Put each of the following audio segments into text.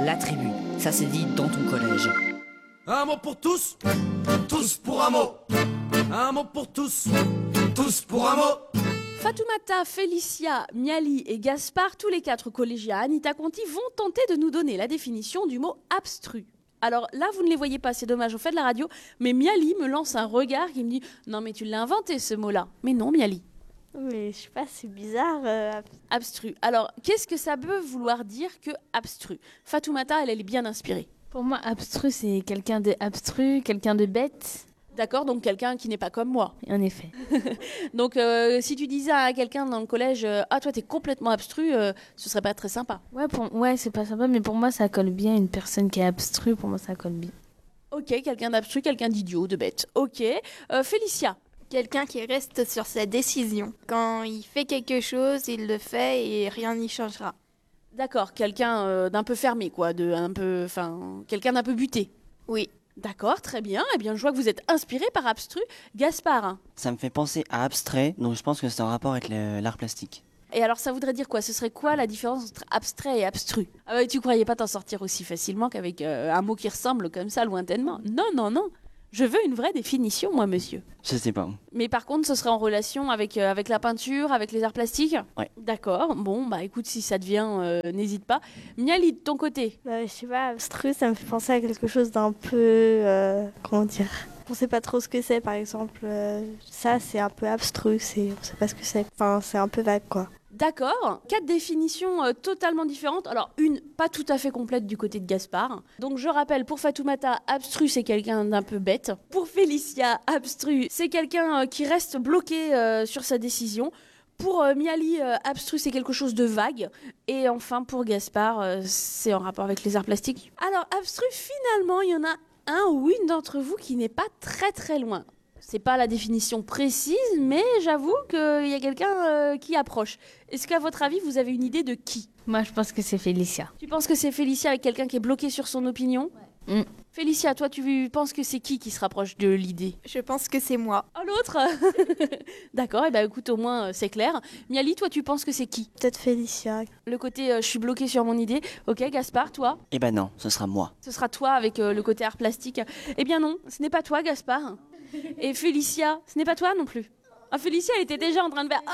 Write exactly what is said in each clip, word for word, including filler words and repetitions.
la tribu. Ça s'est dit dans ton collège. Un mot pour tous, tous pour un mot. Un mot pour tous, tous pour un mot. Fatoumata, Félicia, Miali et Gaspard, tous les quatre collégiens Anita Conti, vont tenter de nous donner la définition du mot abstru. Alors là, vous ne les voyez pas, c'est dommage, on fait de la radio, mais Miali me lance un regard qui me dit « Non mais tu l'as inventé ce mot-là ». Mais non, Miali. Mais je sais pas, c'est bizarre. Euh... Abstru. Alors, qu'est-ce que ça peut vouloir dire que abstru ? Fatoumata, elle, elle est bien inspirée. Pour moi, abstru, c'est quelqu'un de abstru, quelqu'un de bête. D'accord, donc quelqu'un qui n'est pas comme moi. En effet. Donc, euh, si tu disais à quelqu'un dans le collège euh, « Ah, toi, t'es complètement abstru euh, », ce serait pas très sympa. Ouais, pour... ouais, c'est pas sympa, mais pour moi, ça colle bien. Une personne qui est abstru, pour moi, ça colle bien. Ok, quelqu'un d'abstru, quelqu'un d'idiot, de bête. Ok. Euh, Félicia. Quelqu'un qui reste sur sa décision. Quand il fait quelque chose, il le fait et rien n'y changera. D'accord, quelqu'un euh, d'un peu fermé, quoi, de un peu, enfin, quelqu'un d'un peu buté. Oui. D'accord, très bien. Eh bien, je vois que vous êtes inspiré par abstru. Gaspard. Hein. Ça me fait penser à abstrait, donc je pense que c'est en rapport avec le, l'art plastique. Et alors, ça voudrait dire quoi ? Ce serait quoi la différence entre abstrait et abstru ? Ah ouais, tu croyais pas t'en sortir aussi facilement qu'avec euh, un mot qui ressemble comme ça, lointainement ? Non, non, non. Je veux une vraie définition, moi, monsieur. Je sais pas. Mais par contre, ce serait en relation avec, euh, avec la peinture, avec les arts plastiques ? Ouais. D'accord. Bon, bah écoute, si ça te vient, euh, n'hésite pas. Miali, de ton côté ? Bah, je sais pas, abstru, ça me fait penser à quelque chose d'un peu... Euh, comment dire ? On sait pas trop ce que c'est, par exemple. Euh, ça, c'est un peu abstru, c'est, on sait pas ce que c'est. Enfin, c'est un peu vague, quoi. D'accord, quatre définitions euh, totalement différentes. Alors une pas tout à fait complète du côté de Gaspard. Donc je rappelle, pour Fatoumata, abstru c'est quelqu'un d'un peu bête. Pour Félicia, abstru c'est quelqu'un euh, qui reste bloqué euh, sur sa décision. Pour euh, Miali, euh, abstru c'est quelque chose de vague. Et enfin pour Gaspard, euh, c'est en rapport avec les arts plastiques. Alors abstru, finalement il y en a un ou une d'entre vous qui n'est pas très très loin. C'est pas la définition précise, mais j'avoue qu'il y a quelqu'un euh, qui approche. Est-ce qu'à votre avis, vous avez une idée de qui ? Moi, je pense que c'est Félicia. Tu penses que c'est Félicia avec quelqu'un qui est bloqué sur son opinion ? Ouais. Mm. Félicia, toi, tu penses que c'est qui qui se rapproche de l'idée ? Je pense que c'est moi. Oh, l'autre. D'accord, et eh ben écoute, au moins, euh, c'est clair. Miali, toi, tu penses que c'est qui ? Peut-être Félicia. Le côté euh, je suis bloqué sur mon idée. Ok, Gaspard, toi ? Eh ben non, ce sera moi. Ce sera toi avec euh, le côté art plastique. Eh bien non, ce n'est pas toi, Gaspard. Et Félicia, ce n'est pas toi non plus. Ah, Félicia, elle était déjà en train de faire...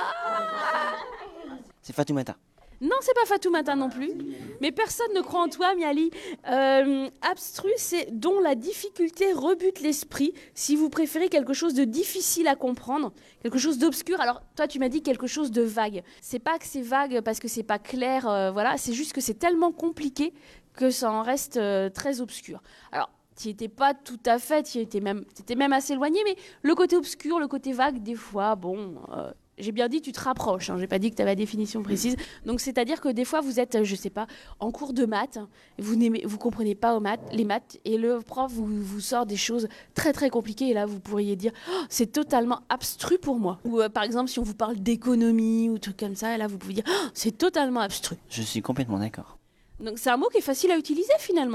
Ah C'est Fatoumata. Non, c'est pas Fatoumata non plus. Mais personne ne croit en toi, Miali. Euh, abstru, c'est dont la difficulté rebute l'esprit. Si vous préférez quelque chose de difficile à comprendre, quelque chose d'obscur. Alors, toi, tu m'as dit quelque chose de vague. C'est pas que c'est vague parce que c'est pas clair, euh, voilà. C'est juste que c'est tellement compliqué que ça en reste euh, très obscur. Alors, tu étais pas tout à fait, tu étais même, t'étais même assez éloigné, mais le côté obscur, le côté vague, des fois, bon... Euh, J'ai bien dit tu te rapproches, hein. J'ai pas dit que tu avais la définition précise. Donc c'est-à-dire que des fois vous êtes, je sais pas, en cours de maths, vous n'aimez, vous comprenez pas aux maths, les maths, et le prof vous, vous sort des choses très très compliquées, et là vous pourriez dire oh, c'est totalement abstru pour moi. Ou euh, par exemple si on vous parle d'économie ou trucs comme ça, et là vous pouvez dire oh, c'est totalement abstru. Je suis complètement d'accord. Donc c'est un mot qui est facile à utiliser finalement.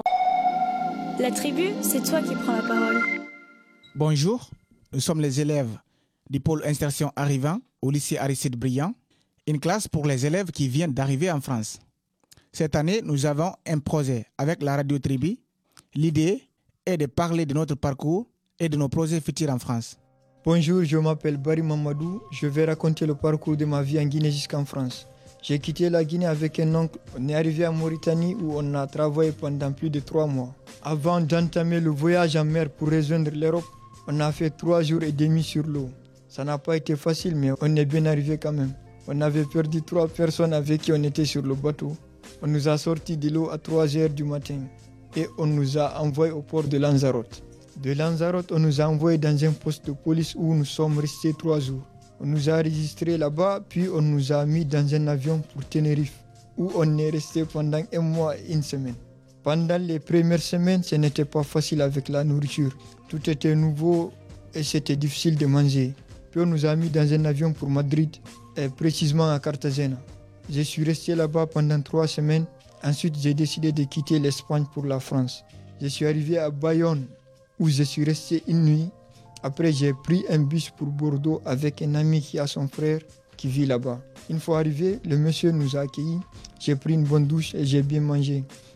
La tribu, c'est toi qui prends la parole. Bonjour, nous sommes les élèves du pôle insertion arrivant au lycée Aristide Briand, une classe pour les élèves qui viennent d'arriver en France. Cette année, nous avons un projet avec la radio Tribu. L'idée est de parler de notre parcours et de nos projets futurs en France. Bonjour, je m'appelle Barry Mamadou. Je vais raconter le parcours de ma vie en Guinée jusqu'en France. J'ai quitté la Guinée avec un oncle. On est arrivé en Mauritanie où on a travaillé pendant plus de trois mois. Avant d'entamer le voyage en mer pour rejoindre l'Europe, on a fait trois jours et demi sur l'eau. Ça n'a pas été facile, mais on est bien arrivé quand même. On avait perdu trois personnes avec qui on était sur le bateau. On nous a sortis de l'eau à trois heures du matin et on nous a envoyés au port de Lanzarote. De Lanzarote, on nous a envoyés dans un poste de police où nous sommes restés trois jours. On nous a enregistrés là-bas, puis on nous a mis dans un avion pour Tenerife, où on est resté pendant un mois et une semaine. Pendant les premières semaines, ce n'était pas facile avec la nourriture. Tout était nouveau et c'était difficile de manger. Puis on nous a mis dans un avion pour Madrid, et précisément à Cartagena. Je suis resté là-bas pendant trois semaines. Ensuite, j'ai décidé de quitter l'Espagne pour la France. Je suis arrivé à Bayonne, où je suis resté une nuit. Après, j'ai pris un bus pour Bordeaux avec un ami qui a son frère qui vit là-bas. Une fois arrivé, le monsieur nous a accueillis. J'ai pris une bonne douche et j'ai bien mangé.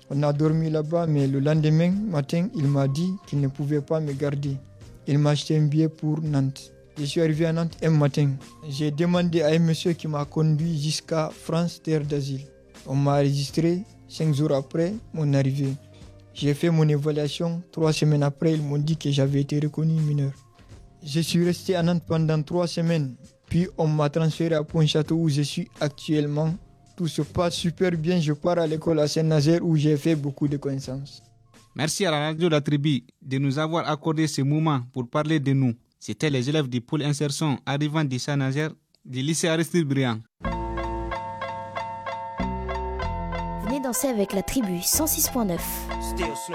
On a dormi là-bas, mais le lendemain matin, il m'a dit qu'il ne pouvait pas me garder. Il m'a acheté un billet pour Nantes. Je suis arrivé à Nantes un matin. J'ai demandé à un monsieur qui m'a conduit jusqu'à France Terre d'Asile. On m'a enregistré cinq jours après mon arrivée. J'ai fait mon évaluation. Trois semaines après, ils m'ont dit que j'avais été reconnu mineur. Je suis resté à Nantes pendant trois semaines. Puis on m'a transféré à Pontchâteau où je suis actuellement. Tout se passe super bien. Je pars à l'école à Saint-Nazaire où j'ai fait beaucoup de connaissances. Merci à la radio La Tribu de nous avoir accordé ce moment pour parler de nous. C'était les élèves du pôle insertion arrivant de Saint-Nazaire du lycée Aristide Briand. Venez danser avec La Tribu cent six point neuf. Still slow.